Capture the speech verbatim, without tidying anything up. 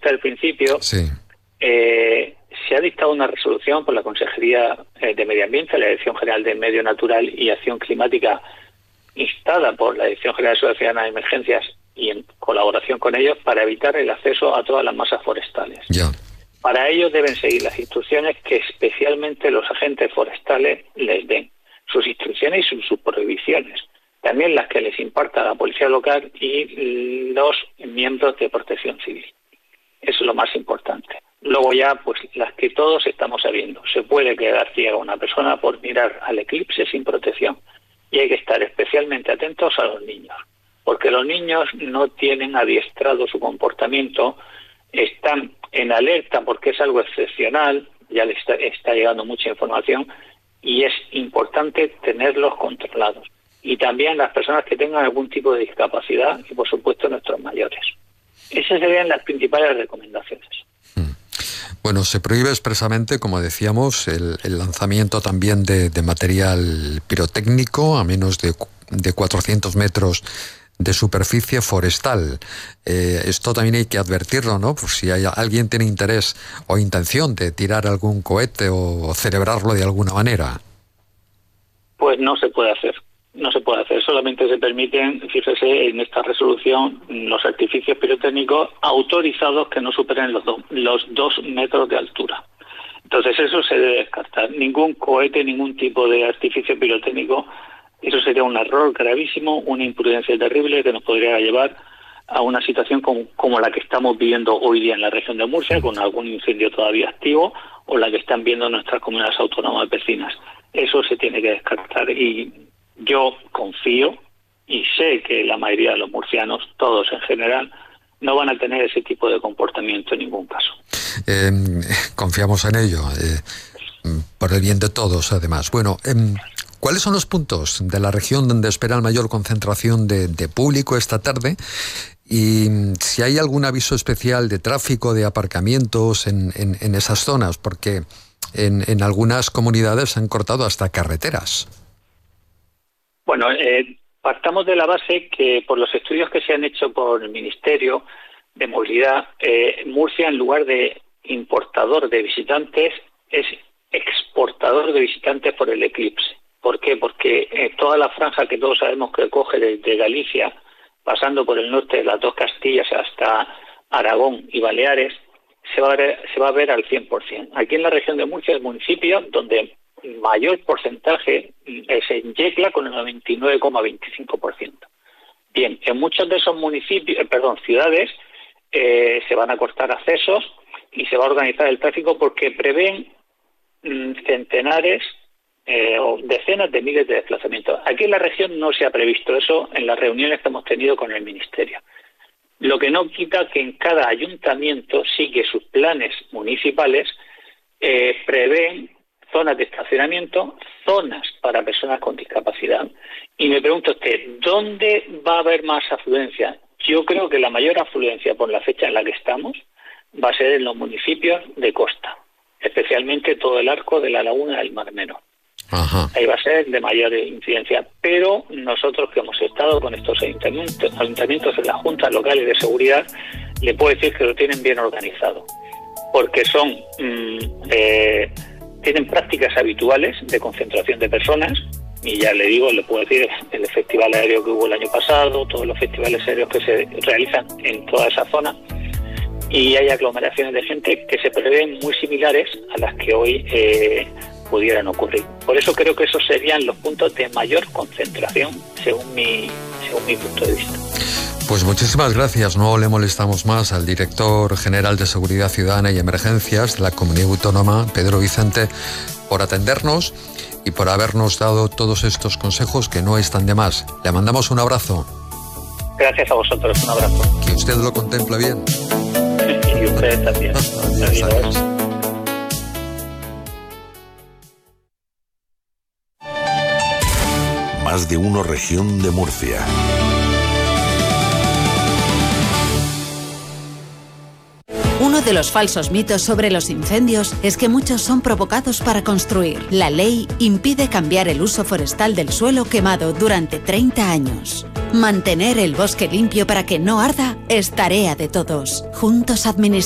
comenté al principio, sí. eh, se ha dictado una resolución por la Consejería de Medio Ambiente, la Dirección General de Medio Natural y Acción Climática, instada por la Dirección General de Seguridad Ciudadana de Emergencias y en colaboración con ellos, para evitar el acceso a todas las masas forestales. Ya. Para ello deben seguir las instrucciones que especialmente los agentes forestales les den, sus instrucciones y sus, sus prohibiciones, también las que les imparta la policía local y los miembros de Protección Civil. Eso es lo más importante. Luego ya, pues las que todos estamos sabiendo. Se puede quedar ciega una persona por mirar al eclipse sin protección. Y hay que estar especialmente atentos a los niños, porque los niños no tienen adiestrado su comportamiento, están en alerta porque es algo excepcional, ya les está, está llegando mucha información, y es importante tenerlos controlados. Y también las personas que tengan algún tipo de discapacidad y, por supuesto, nuestros mayores. Esas serían las principales recomendaciones. Bueno, se prohíbe expresamente, como decíamos, el, el lanzamiento también de, de material pirotécnico a menos de, de cuatrocientos metros de superficie forestal. Eh, esto también hay que advertirlo, ¿no? Pues si hay, alguien tiene interés o intención de tirar algún cohete o, o celebrarlo de alguna manera. Pues no se puede hacer. No se puede hacer, solamente se permiten, fíjese, en esta resolución, los artificios pirotécnicos autorizados que no superen los, do, los dos metros de altura. Entonces eso se debe descartar. Ningún cohete, ningún tipo de artificio pirotécnico, eso sería un error gravísimo, una imprudencia terrible que nos podría llevar a una situación como, como la que estamos viviendo hoy día en la región de Murcia, con algún incendio todavía activo, o la que están viendo nuestras comunidades autónomas vecinas. Eso se tiene que descartar y yo confío y sé que la mayoría de los murcianos, todos en general, no van a tener ese tipo de comportamiento en ningún caso. Eh, confiamos en ello, eh, por el bien de todos, además. Bueno, eh, ¿cuáles son los puntos de la región donde espera la mayor concentración de, de público esta tarde? Y si hay algún aviso especial de tráfico, de aparcamientos en, en, en esas zonas, porque en, en algunas comunidades se han cortado hasta carreteras. Bueno, eh, partamos de la base que por los estudios que se han hecho por el Ministerio de Movilidad, eh, Murcia, en lugar de importador de visitantes, es exportador de visitantes por el eclipse. ¿Por qué? Porque eh, toda la franja que todos sabemos que coge desde Galicia, pasando por el norte de las dos Castillas hasta Aragón y Baleares, se va a ver, se va a ver al cien por ciento. Aquí en la región de Murcia, el municipio donde mayor porcentaje es en Yecla, con el noventa y nueve coma veinticinco por ciento. Bien, en muchos de esos municipios, eh, perdón, ciudades, eh, se van a cortar accesos y se va a organizar el tráfico porque prevén mm, centenares eh, o decenas de miles de desplazamientos. Aquí en la región no se ha previsto eso en las reuniones que hemos tenido con el Ministerio. Lo que no quita que en cada ayuntamiento sí que sus planes municipales eh, prevén zonas de estacionamiento, zonas para personas con discapacidad. Y me pregunta usted, ¿dónde va a haber más afluencia? Yo creo que la mayor afluencia por la fecha en la que estamos va a ser en los municipios de costa, especialmente todo el arco de la laguna del Mar Menor. Ajá. Ahí va a ser de mayor incidencia. Pero nosotros que hemos estado con estos ayuntamientos, ayuntamientos en las juntas locales de seguridad, le puedo decir que lo tienen bien organizado, porque son... Mmm, eh, tienen prácticas habituales de concentración de personas, y ya le digo, le puedo decir, el festival aéreo que hubo el año pasado, todos los festivales aéreos que se realizan en toda esa zona, y hay aglomeraciones de gente que se prevén muy similares a las que hoy eh, pudieran ocurrir. Por eso creo que esos serían los puntos de mayor concentración, según mi, según mi punto de vista. Pues muchísimas gracias. No le molestamos más al director general de Seguridad Ciudadana y Emergencias de la Comunidad Autónoma, Pedro Vicente, por atendernos y por habernos dado todos estos consejos que no están de más. Le mandamos un abrazo. Gracias a vosotros, un abrazo. Que usted lo contemple bien. Y usted también. Adiós, adiós. Más de uno, región de Murcia. Uno de los falsos mitos sobre los incendios es que muchos son provocados para construir. La ley impide cambiar el uso forestal del suelo quemado durante treinta años. Mantener el bosque limpio para que no arda es tarea de todos. Juntos administramos.